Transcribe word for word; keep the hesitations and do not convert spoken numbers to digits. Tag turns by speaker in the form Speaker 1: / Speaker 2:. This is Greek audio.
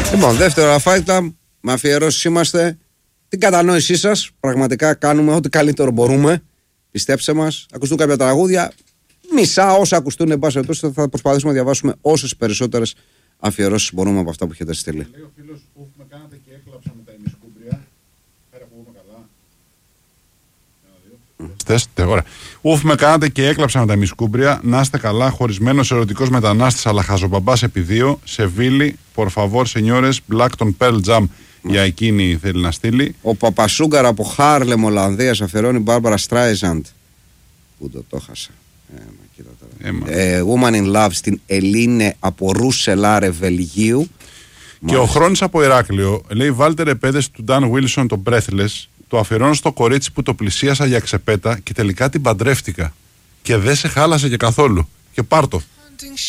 Speaker 1: Λοιπόν, δεύτερο Fight Club, με αφιερώσεις είμαστε. Την κατανόησή σας, πραγματικά κάνουμε ό,τι καλύτερο μπορούμε. Πιστέψτε μας, ακουστούν κάποια τραγούδια. Μισά όσα ακουστούν, εν πάση περιπτώσει, θα προσπαθήσουμε να διαβάσουμε όσες περισσότερες αφιερώσεις μπορούμε από αυτά που έχετε στείλει.
Speaker 2: Λέει ο φίλος που με κάνατε και έκλαψα με τα ημισκούμπρια. Πέρα που είμαι καλά.
Speaker 3: Στέστε, ωραία. Ουφ, με κάνατε και έκλαψα με τα ημισκούμπρια. Να είστε καλά, χωρισμένος ερωτικός μετανάστης, αλλά χαζοπαπάς επί δύο. Σεβίλη, por favor, señores, Blackton Pearl Jam. Για εκείνη θέλει να στείλει.
Speaker 1: Ο Παπασούγκαρ από Χάρλεμ, Ολλανδίας, αφιερώνει Μπάρμπαρα Στράιζαντ. Πού το το χάσα. Ε, κοίτα τώρα. Ε, Woman in Love στην Ελίνε από Ρούσελάρε, Βελγίου.
Speaker 3: Και
Speaker 1: Μάλιστα.
Speaker 3: ο Χρόνης από Ηράκλειο λέει: βάλτε ρεπέδες του Dan Wilson το Breathless. Το αφιερώνω στο κορίτσι που το πλησίασα για ξεπέτα και τελικά την παντρεύτηκα. Και δεν σε χάλασε και καθόλου. Και πάρ' το.